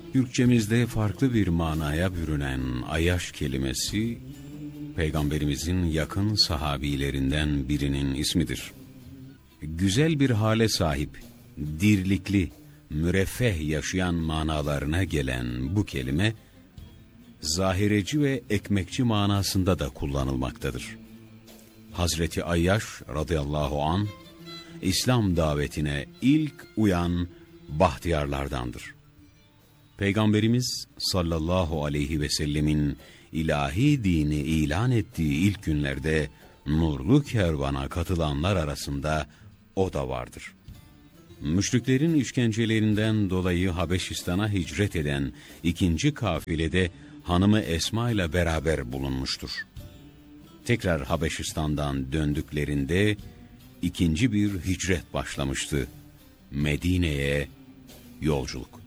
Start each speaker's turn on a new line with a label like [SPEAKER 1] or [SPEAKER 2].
[SPEAKER 1] Türkçemizde farklı bir manaya bürünen Ayyaş kelimesi, Peygamberimizin yakın sahabilerinden birinin ismidir. Güzel bir hale sahip, dirlikli, müreffeh yaşayan manalarına gelen bu kelime, zahireci ve ekmekçi manasında da kullanılmaktadır. Hazreti Ayyaş radıyallahu anh, İslam davetine ilk uyan bahtiyarlardandır. Peygamberimiz sallallahu aleyhi ve sellemin ilahi dini ilan ettiği ilk günlerde nurlu kervana katılanlar arasında o da vardır. Müşriklerin işkencelerinden dolayı Habeşistan'a hicret eden ikinci kafilede hanımı Esma ile beraber bulunmuştur. Tekrar Habeşistan'dan döndüklerinde ikinci bir hicret başlamıştı. Medine'ye yolculuk.